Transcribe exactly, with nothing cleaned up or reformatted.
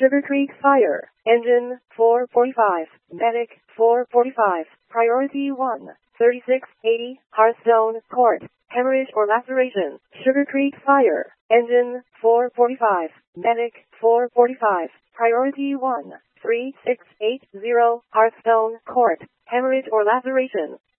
Sugar Creek Fire. Engine, four forty-five. Medic, four forty-five. Priority one. thirty-six eighty, Hearthstone Court. Hemorrhage or laceration. Sugar Creek Fire. Engine, four forty-five. Medic, four forty-five. Priority one. three six eight zero, Hearthstone Court. Hemorrhage or laceration.